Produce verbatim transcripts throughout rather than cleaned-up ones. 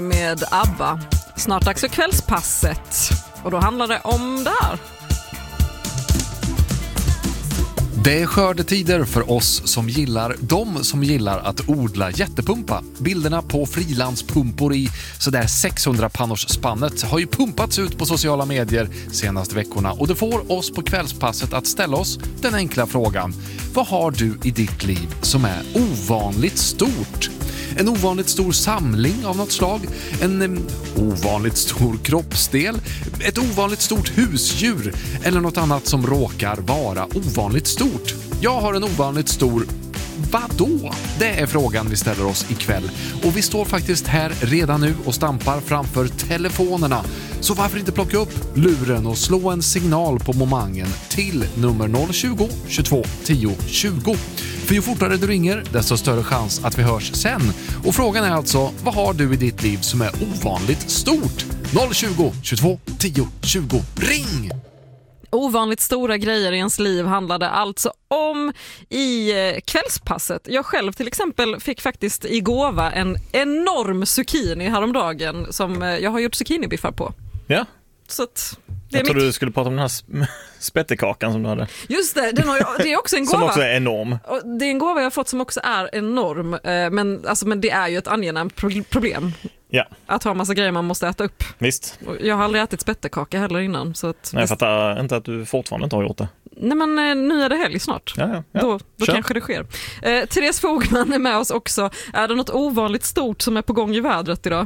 Med ABBA. Snart dags för kvällspasset. Och då handlar det om det här. Det är skördetider för oss som gillar de som gillar att odla jättepumpa. Bilderna på frilanspumpor i sådär sexhundra pannors spannet har ju pumpats ut på sociala medier senaste veckorna, och det får oss på kvällspasset att ställa oss den enkla frågan: vad har du i ditt liv som är ovanligt stort? En ovanligt stor samling av något slag, en um, ovanligt stor kroppsdel, ett ovanligt stort husdjur eller något annat som råkar vara ovanligt stort. Jag har en ovanligt stor... Vadå? Det är frågan vi ställer oss ikväll. Och vi står faktiskt här redan nu och stampar framför telefonerna. Så varför inte plocka upp luren och slå en signal på momangen till nummer noll tjugo, tjugotvå, tio, tjugo. För ju fortare du ringer, desto större chans att vi hörs sen. Och frågan är alltså, vad har du i ditt liv som är ovanligt stort? noll tjugo, tjugotvå, tio, tjugo. Ring! Ovanligt stora grejer i ens liv handlade alltså om i kvällspasset. Jag själv till exempel fick faktiskt i gåva en enorm zucchini häromdagen som jag har gjort zucchinibiffar på. Ja. Så att det jag är tror mitt... du skulle prata om den här spettekakan som du hade. Just det, den har jag, det är också en gåva. Som också är enorm. Och det är en gåva jag har fått som också är enorm. Men, alltså, men det är ju ett angenämt problem. Ja. Att ha massa grejer man måste äta upp. Visst. Jag har aldrig ätit spettekaka heller innan. Så att... Nej, jag fattar inte att du fortfarande inte har gjort det. Nej, men nu är det helg snart. Ja, ja, ja. Då, då kanske det sker. Eh, Therese Fogman är med oss också. Är det något ovanligt stort som är på gång i vädret idag?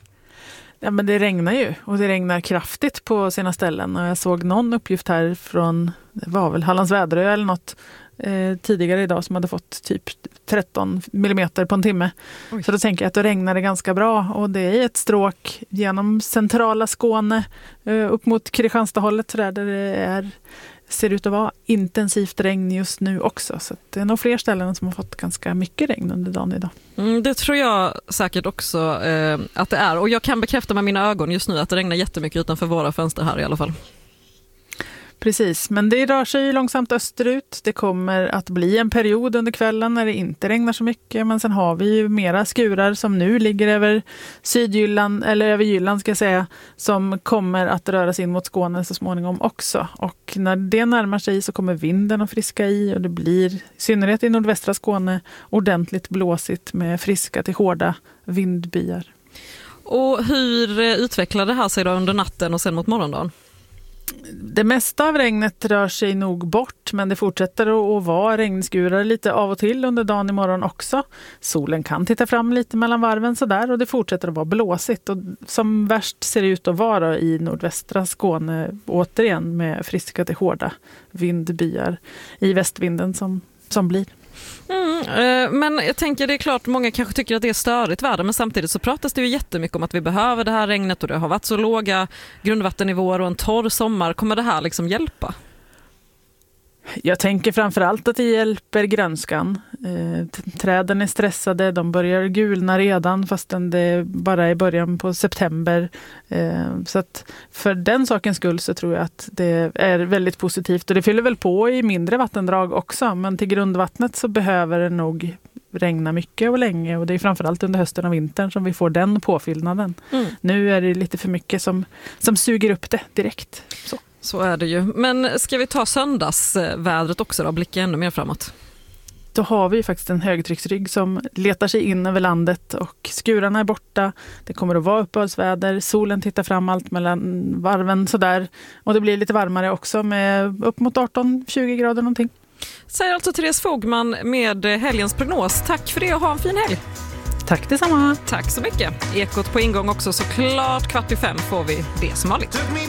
Ja, men det regnar ju, och det regnar kraftigt på sina ställen. Och jag såg någon uppgift här från, det var väl Hallands Väderö eller något eh, tidigare idag, som hade fått typ tretton millimeter på en timme. Oj. Så då tänker jag att det regnar det ganska bra, och det är ett stråk genom centrala Skåne eh, upp mot Kristianstadhållet där det är, ser ut att vara intensivt regn just nu också. Så det är nog fler ställen som har fått ganska mycket regn under dagen idag. Mm, det tror jag säkert också eh, att det är. Och jag kan bekräfta med mina ögon just nu att det regnar jättemycket utanför våra fönster här i alla fall. Precis, men det rör sig långsamt österut. Det kommer att bli en period under kvällen när det inte regnar så mycket, men sen har vi ju mera skurar som nu ligger över Sydjylland, eller över Jylland ska jag säga, som kommer att röra sig in mot Skåne så småningom också. Och när det närmar sig så kommer vinden att friska i, och det blir, i synnerhet i nordvästra Skåne, ordentligt blåsigt med friska till hårda vindbyar. Och hur utvecklar det här sig då under natten och sen mot morgondagen? Det mesta av regnet rör sig nog bort, men det fortsätter att vara regnskurar lite av och till under dagen imorgon också. Solen kan titta fram lite mellan varven sådär, och det fortsätter att vara blåsigt. Och som värst ser det ut att vara i nordvästra Skåne, återigen med friska till hårda vindbyar i västvinden som, som blir. Mm, eh, men jag tänker, det är klart många kanske tycker att det är störigt väder, men samtidigt så pratas det ju jättemycket om att vi behöver det här regnet, och det har varit så låga grundvattennivåer och en torr sommar. Kommer det här liksom hjälpa? Jag tänker framförallt att det hjälper grönskan. Eh, träden är stressade, de börjar gulna redan fastän det bara är början på september. Eh, så att för den sakens skull så tror jag att det är väldigt positivt, och det fyller väl på i mindre vattendrag också, men till grundvattnet så behöver det nog regna mycket och länge, och det är framförallt under hösten och vintern som vi får den påfyllnaden. Mm. Nu är det lite för mycket som, som suger upp det direkt. Så. Så är det ju. Men ska vi ta söndagsvädret också då, blicka ännu mer framåt? Då har vi faktiskt en högtrycksrygg som letar sig in över landet, och skurarna är borta. Det kommer att vara uppehållsväder. Solen tittar fram allt mellan varven sådär. Och det blir lite varmare också med upp mot arton till tjugo grader någonting. Säger alltså Therese Fogman med helgens prognos. Tack för det och ha en fin helg. Tack detsamma. Tack så mycket. Ekot på ingång också, såklart kvart i fem får vi det som vanligt.